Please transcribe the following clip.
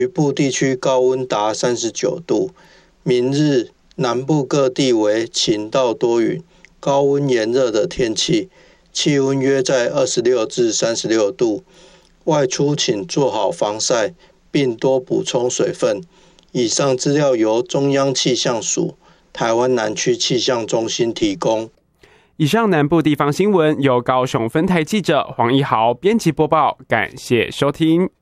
局部地区高温达39度。明日南部各地为晴到多云，高温炎热的天气，气温约在26至36度。外出请做好防晒，并多补充水分。以上资料由中央气象署台湾南区气象中心提供。 以上南部地方新闻由高雄分台记者黄一豪编辑播报，感谢收听。